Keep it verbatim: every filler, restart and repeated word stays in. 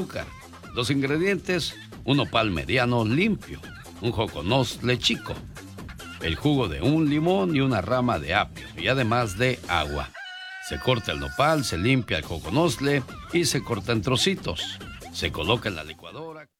azúcar. Los ingredientes: un nopal mediano limpio, un joconostle chico, el jugo de un limón y una rama de apio, y además de agua. Se corta el nopal, se limpia el joconostle y se corta en trocitos. Se coloca en la licuadora.